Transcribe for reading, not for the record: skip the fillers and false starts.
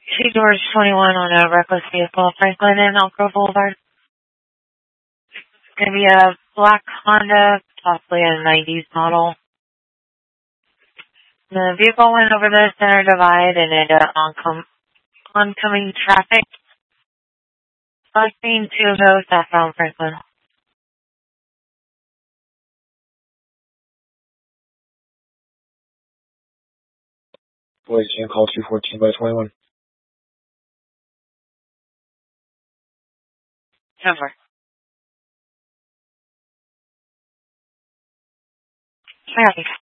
Two George 21 on a reckless vehicle, Franklin and Elk Grove Boulevard. It's going to be a black Honda, possibly a 90s model. The vehicle went over the center divide and into oncoming traffic. Selecting 2 southbound Franklin. Boys, can call 214 by 21. Over. Copy.